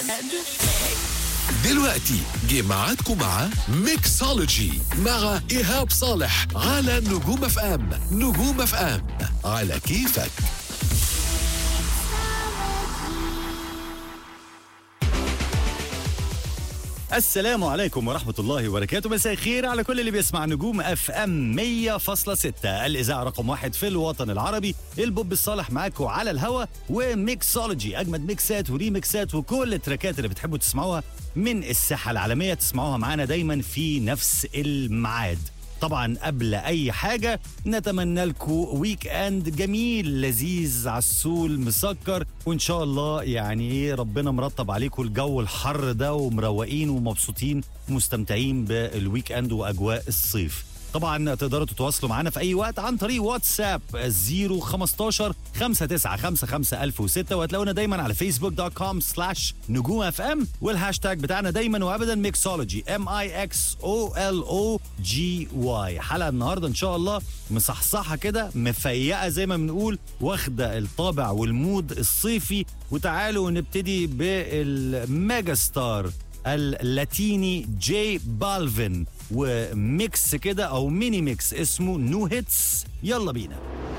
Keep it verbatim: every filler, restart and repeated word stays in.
دلوقتي جه ميعادكم مع ميكسولوجي مع إيهاب صالح على نجوم اف ام. نجوم اف ام على كيفك. السلام عليكم ورحمة الله وبركاته. مساء الخير على كل اللي بيسمع نجوم اف ام مية فاصلة ستة، الإذاعة رقم واحد في الوطن العربي. البوب الصالح معاكم على الهوا، وميكسولوجي أجمد ميكسات وريميكسات وكل التراكات اللي بتحبوا تسمعوها من الساحة العالمية تسمعوها معانا دايما في نفس الميعاد. طبعا قبل اي حاجه نتمنى لكم ويك اند جميل لذيذ عسول مسكر، وان شاء الله يعني ايه ربنا مرتب عليكم الجو الحر ده ومروقين ومبسوطين ومستمتعين بالويك اند واجواء الصيف. طبعا تقدروا تتواصلوا معنا في اي وقت عن طريق واتساب صفر خمستاشر خمسة تسعة خمسة خمسة ألف وستة، وهتلاقونا دايما على فيسبوك دوت كوم سلاش نجوم اف ام، والهاشتاج بتاعنا دايما وابدا ميكسولوجي ام اي اكس او ال او جي واي. حلقه النهارده ان شاء الله مصحصحه كده مفيقه زي ما بنقول، واخده الطابع والمود الصيفي. وتعالوا نبتدي بالميجا ستار اللاتيني جي بالفين وميكس كده او ميني ميكس اسمه نو هيتس. يلا بينا.